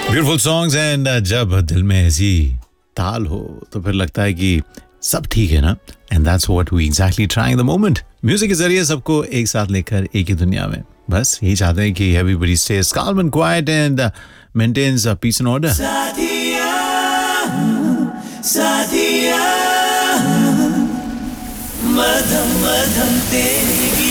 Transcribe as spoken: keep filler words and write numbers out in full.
Beautiful songs and जब दिल में ऐसी ताल हो तो फिर लगता है कि सब ठीक है ना. And that's what we exactly trying the moment. Music के जरिए सबको एक साथ लेकर एक ही दुनिया में. बस यही चाहते हैं कि everybody stage calm and quiet and uh, maintains uh, peace and order. साथिया साथिया मधम मधम तेरी